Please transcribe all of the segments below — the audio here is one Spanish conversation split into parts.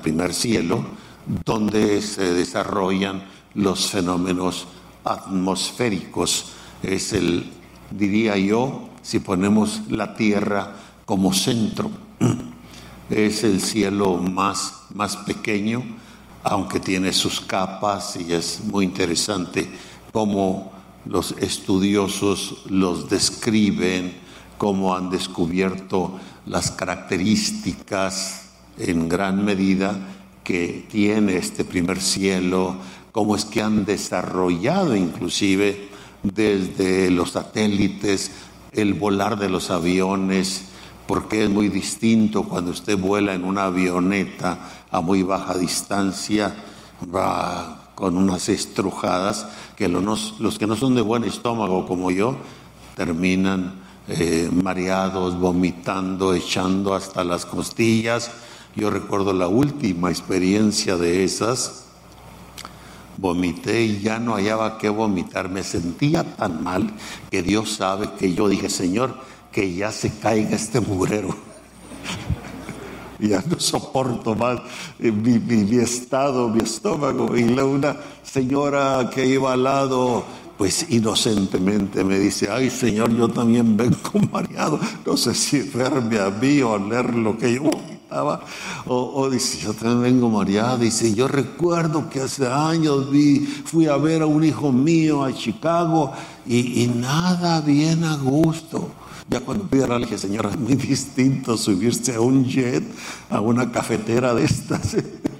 primer cielo, donde se desarrollan los fenómenos atmosféricos. Es diría yo, si ponemos la Tierra como centro, es el cielo más pequeño, aunque tiene sus capas, y es muy interesante cómo los estudiosos los describen, cómo han descubierto las características en gran medida que tiene este primer cielo, cómo es que han desarrollado inclusive desde los satélites el volar de los aviones, porque es muy distinto cuando usted vuela en una avioneta a muy baja distancia, va con unas estrujadas que los que no son de buen estómago como yo terminan mareados, vomitando, echando hasta las costillas. Yo recuerdo la última experiencia de esas, vomité y ya no hallaba qué vomitar, me sentía tan mal que Dios sabe que yo dije: Señor, que ya se caiga este mugrero. Ya no soporto más mi estado, mi estómago. Y una señora que iba al lado, pues inocentemente me dice: ay, Señor, yo también vengo mareado. No sé si verme a mí o leer lo que yo vomitaba. O dice: yo también vengo mareado. Dice: yo recuerdo que hace años fui a ver a un hijo mío a Chicago y nada, bien a gusto. Ya cuando fui a la, le dije: señora, es muy distinto subirse a un jet, a una cafetera de estas.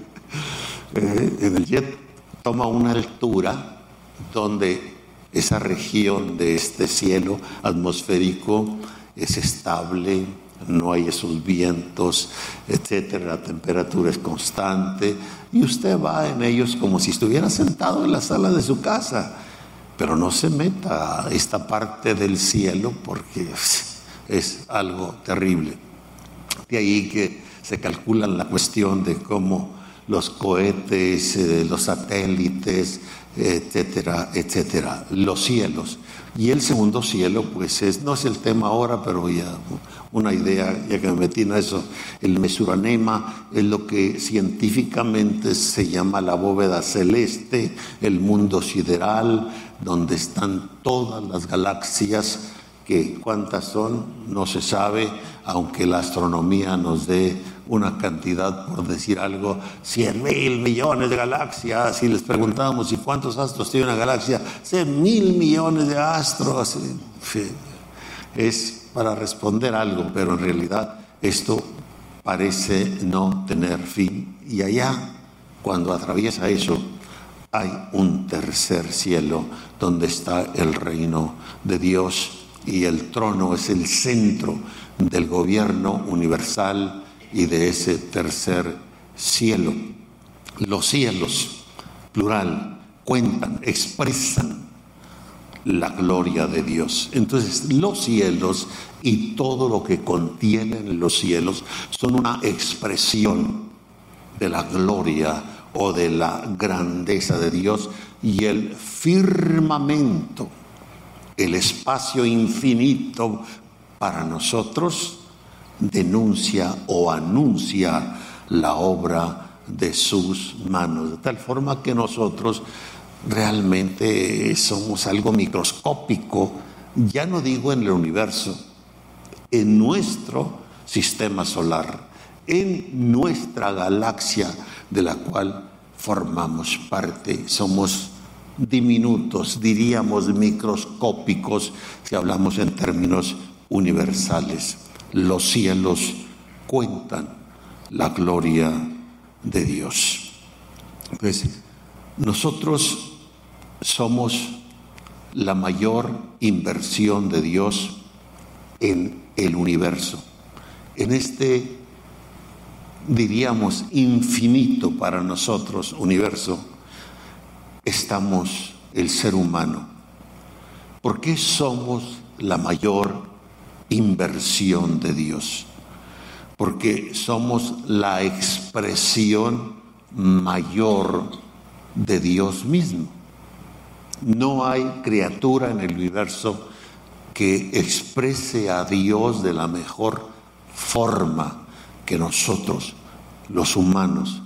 En el jet toma una altura donde esa región de este cielo atmosférico es estable, no hay esos vientos, etcétera, la temperatura es constante y usted va en ellos como si estuviera sentado en la sala de su casa. Pero no se meta a esta parte del cielo porque es algo terrible. De ahí que se calcula la cuestión de cómo los cohetes, los satélites, etcétera, etcétera, los cielos. Y el segundo cielo, pues no es el tema ahora, pero ya una idea, ya que me metí en eso, el Mesuranema es lo que científicamente se llama la bóveda celeste, el mundo sideral, donde están todas las galaxias, que cuántas son, no se sabe, aunque la astronomía nos dé una cantidad, por decir algo, 100,000 millones de galaxias. Y les preguntábamos: ¿y cuántos astros tiene una galaxia? 100,000 millones de astros. Es para responder algo, pero en realidad esto parece no tener fin. Y allá, cuando atraviesa eso, hay un tercer cielo donde está el reino de Dios, y el trono es el centro del gobierno universal y de ese tercer cielo. Los cielos, plural, cuentan, expresan la gloria de Dios. Entonces, los cielos y todo lo que contienen los cielos son una expresión de la gloria o de la grandeza de Dios. Y el firmamento, el espacio infinito, para nosotros denuncia o anuncia la obra de sus manos, de tal forma que nosotros realmente somos algo microscópico, ya no digo en el universo, en nuestro sistema solar, en nuestra galaxia de la cual formamos parte. Somos diminutos, diríamos microscópicos, si hablamos en términos universales. Los cielos cuentan la gloria de Dios. Pues nosotros somos la mayor inversión de Dios en el universo, en este, diríamos, infinito para nosotros universo. Estamos el ser humano. ¿Por qué somos la mayor inversión de Dios? Porque somos la expresión mayor de Dios mismo. No hay criatura en el universo que exprese a Dios de la mejor forma que nosotros, los humanos.